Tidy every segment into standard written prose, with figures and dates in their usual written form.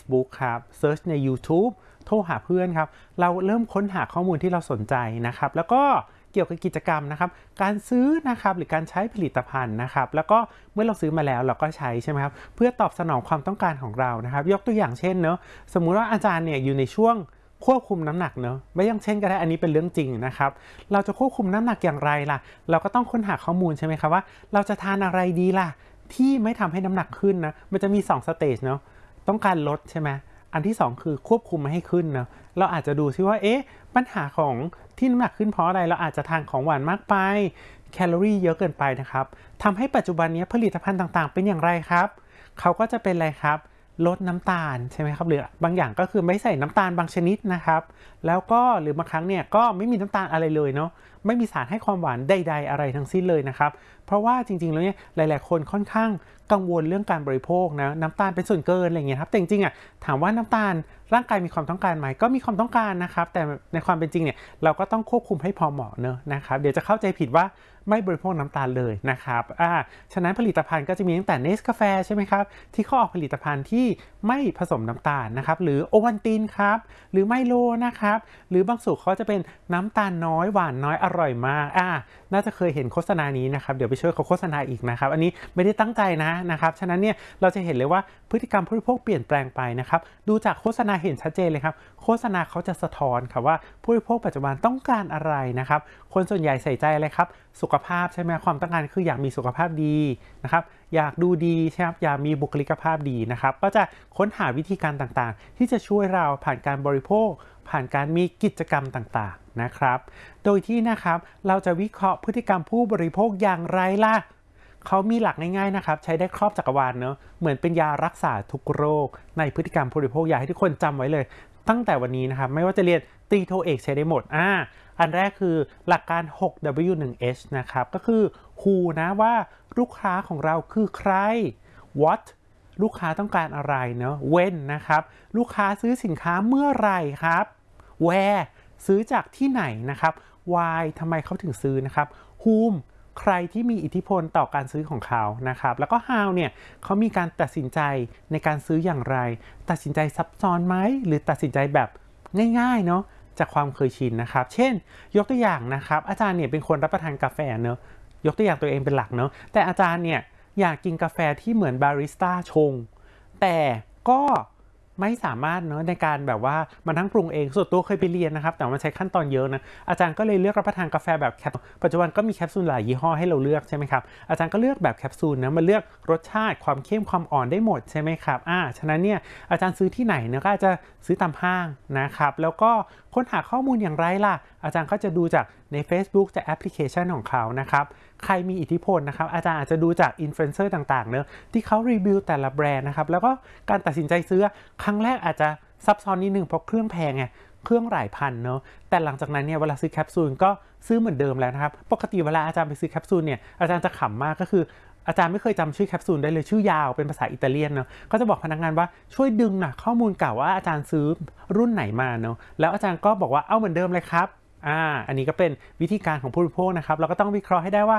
Facebook ครับเซิร์ชใน YouTube โทรหาเพื่อนครับเราเริ่มค้นหาข้อมูลที่เราสนใจนะครับแล้วก็เกี่ยวกับกิจกรรมนะครับการซื้อนะครับหรือการใช้ผลิตภัณฑ์นะครับแล้วก็เมื่อเราซื้อมาแล้วเราก็ใช้ใช่ไหมครับเพื่อตอบสนองความต้องการของเรานะครับยกตัวอย่างเช่นเนอะสมมุติว่าอาจารย์เนี่ยอยู่ในช่วงควบคุมน้ำหนักเนอะไม่อย่างเช่นก็ได้อันนี้เป็นเรื่องจริงนะครับเราจะควบคุมน้ำหนักอย่างไรล่ะเราก็ต้องค้นหาข้อมูลใช่ไหมครับว่าเราจะทานอะไรดีล่ะที่ไม่ทำให้น้ำหนักขึ้นนะมันจะมี2สเตจเนาะต้องการลดใช่ไหมอันที่2คือควบคุมไม่ให้ขึ้นนะเราอาจจะดูซิว่าปัญหาของที่น้ำหนักขึ้นเพราะอะไรเราอาจจะทานของหวานมากไปแคลอรี่เยอะเกินไปนะครับทำให้ปัจจุบันนี้ผลิตภัณฑ์ต่างๆเป็นอย่างไรครับเขาก็จะเป็นอะไรครับลดน้ำตาลใช่ไหมครับหรือบางอย่างก็คือไม่ใส่น้ำตาลบางชนิดนะครับแล้วก็หรือบางครั้งเนี่ยก็ไม่มีน้ำตาลอะไรเลยเนาะไม่มีสารให้ความหวานใดๆอะไรทั้งสิ้นเลยนะครับเพราะว่าจริงๆแล้วเนี่ยหลายๆคนค่อนข้างกังวลเรื่องการบริโภคนะน้ำตาลเป็นส่วนเกินอะไรเงี้ยครับแต่จริงๆถามว่าน้ำตาลร่างกายมีความต้องการไหมก็มีความต้องการนะครับแต่ในความเป็นจริงเนี่ยเราก็ต้องควบคุมให้พอเหมาะเนอะนะครับเดี๋ยวจะเข้าใจผิดว่าไม่บริโภคน้ำตาลเลยนะครับฉะนั้นผลิตภัณฑ์ก็จะมีตั้งแต่เนสกาแฟใช่ไหมครับที่เขาออกผลิตภัณฑ์ที่ไม่ผสมน้ำตาลนะครับหรือโอวัลตินครับหรือไมโลนะครับหรือบางสูตรเขาจะเป็นน้ำตาลน้อยหวานน้อยอร่อยมากน่าจะเคยเห็นโฆษณานี้นะครับเดี๋ยวไปช่วยเขาโฆษณาอีกนะครับอันนี้ไม่ได้ตั้งใจนะครับฉะนั้นเนี่ยเราจะเห็นเลยว่าพฤติกรรมผู้บริโภคเปลี่ยนแปลงไปนะครับดูจากโฆษณาเห็นชัดเจนเลยครับโฆษณาเขาจะสะท้อนครับว่าผู้บริโภคปัจจุบันต้องการอะไรนะครับคนส่วนใหญ่ใส่ใจอะไรครับสุขภาพใช่ไหมความต้องการคืออยากมีสุขภาพดีนะครับอยากดูดีใช่ไหมอยากมีบุคลิกภาพดีนะครับก็จะค้นหาวิธีการต่างๆที่จะช่วยเราผ่านการบริโภคผ่านการมีกิจกรรมต่างๆนะครับโดยที่นะครับเราจะวิเคราะห์พฤติกรรมผู้บริโภคอย่างไรล่ะเขามีหลักง่ายๆนะครับใช้ได้ครอบจักรวาลเนอะเหมือนเป็นยารักษาทุกโรคในพฤติกรรมผู้บริโภคอยากให้ทุกคนจำไว้เลยตั้งแต่วันนี้นะครับไม่ว่าจะเรียนตรีโทเอกใช้ได้หมดอันแรกคือหลักการ 6W1H นะครับก็คือ Who นะว่าลูกค้าของเราคือใคร What ลูกค้าต้องการอะไรเนาะ When นะครับลูกค้าซื้อสินค้าเมื่อไหร่ครับ Where ซื้อจากที่ไหนนะครับ Why ทำไมเขาถึงซื้อนะครับ Whom ใครที่มีอิทธิพลต่อการซื้อของเขานะครับแล้วก็ How เนี่ยเขามีการตัดสินใจในการซื้ออย่างไรตัดสินใจซับซ้อนไหมหรือตัดสินใจแบบง่ายๆเนาะจากความเคยชินนะครับเช่นยกตัวอย่างนะครับอาจารย์เนี่ยเป็นคนรับประทานกาแฟเนอะยกตัวอย่างตัวเองเป็นหลักเนอะแต่อาจารย์เนี่ยอยากกินกาแฟที่เหมือนบาริสต้าชงแต่ก็ไม่สามารถเนาะในการแบบว่ามานั่งปรุงเองส่วนตัวเคยไปเรียนนะครับแต่มันใช้ขั้นตอนเยอะนะอาจารย์ก็เลยเลือกรับประทานกาแฟแบบแคปปัจจุบันก็มีแคปซูลหลายยี่ห้อให้เราเลือกใช่ไหมครับอาจารย์ก็เลือกแบบแคปซูลนะมาเลือกรสชาติความเข้มความอ่อนได้หมดใช่ไหมครับฉะนั้นเนี่ยอาจารย์ซื้อที่ไหนเนี่ยก็อาจจะซื้อตามห้างนะครับแล้วก็ค้นหาข้อมูลอย่างไรล่ะอาจารย์ก็จะดูจากใน Facebook จากแอปพลิเคชันของเขานะครับใครมีอิทธิพลนะครับอาจารย์อาจจะดูจากอินฟลูเอนเซอร์ต่างๆเนอะที่เขารีวิวแต่ละแบรนด์นะครับแล้วก็การตัดสินใจซื้อครั้งแรกอาจจะซับซ้อนนิดนึงเพราะเครื่องแพงไงเครื่องหลายพันเนอะแต่หลังจากนั้นเนี่ยเวลาซื้อแคปซูลก็ซื้อเหมือนเดิมแล้วนะครับปกติเวลาอาจารย์ไปซื้อแคปซูลเนี่ยอาจารย์จะขำมากก็คืออาจารย์ไม่เคยจำชื่อแคปซูลได้เลยชื่อยาวเป็นภาษาอิตาเลียนเนาะก็จะบอกพนักงานว่าช่วยดึงนะข้อมูลเก่าว่าอาจารย์ซื้อรุ่นไหนมาเนาะแล้วอาจารย์ก็บอกว่าเอาเหมือนเดิมเลยครับอันนี้ก็เป็นวิธีการของผู้บริโภคนะครับเราก็ต้องวิเคราะห์ให้ได้ว่า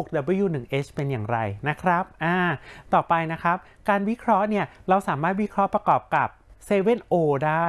6W1H เป็นอย่างไรนะครับต่อไปนะครับการวิเคราะห์เนี่ยเราสามารถวิเคราะห์ประกอบกับ 7O ได้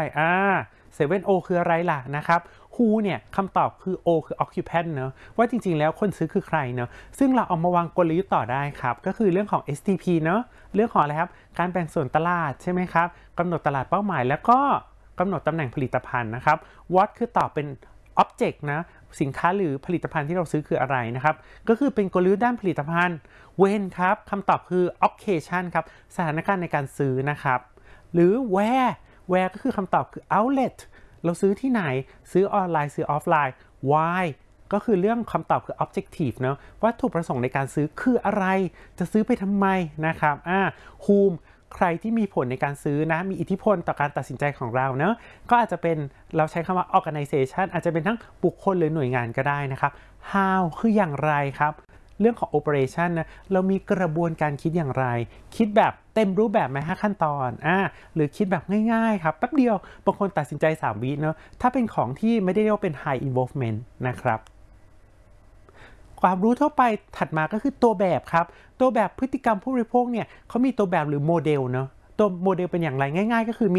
7O คืออะไรล่ะนะครับ Who เนี่ยคำตอบคือ O คือ occupant เนอะว่าจริงๆแล้วคนซื้อคือใครเนอะซึ่งเราเอามาวางกลยุทธ์ต่อได้ครับก็คือเรื่องของ STP เนอะเรื่องของอะไรครับการแบ่งส่วนตลาดใช่ไหมครับกำหนดตลาดเป้าหมายแล้วก็กำหนดตำแหน่งผลิตภัณฑ์นะครับ What คือตอบเป็น object นะสินค้าหรือผลิตภัณฑ์ที่เราซื้อคืออะไรนะครับก็คือเป็นกลยุทธ์ด้านผลิตภัณฑ์ When ครับคำตอบคือ occasion ครับสถานการณ์ในการซื้อนะครับหรือ Where ก็คือคำตอบคือ outlet เราซื้อที่ไหนซื้อออนไลน์ซื้อออฟไลน์ Why ก็คือเรื่องคำตอบคือ objective เนาะวัตถุประสงค์ในการซื้อคืออะไรจะซื้อไปทำไมนะครับWhom ใครที่มีผลในการซื้อนะมีอิทธิพลต่อการตัดสินใจของเราเนาะก็อาจจะเป็นเราใช้คำว่า organization อาจจะเป็นทั้งบุคคลหรือหน่วยงานก็ได้นะครับ How คืออย่างไรครับเรื่องของ operation นะเรามีกระบวนการคิดอย่างไรคิดแบบเต็มรูปแบบไหม5ขั้นตอนหรือคิดแบบง่ายๆครับแป๊บเดียวบางคนตัดสินใจ3 วิเนาะถ้าเป็นของที่ไม่ได้เรียกว่าเป็น high involvement นะครับความรู้ทั่วไปถัดมาก็คือตัวแบบครับตัวแบบพฤติกรรมผู้บริโภคเนี่ยเขามีตัวแบบหรือโมเดลเนาะตัวโมเดลเป็นอย่างไรง่ายๆก็คือมี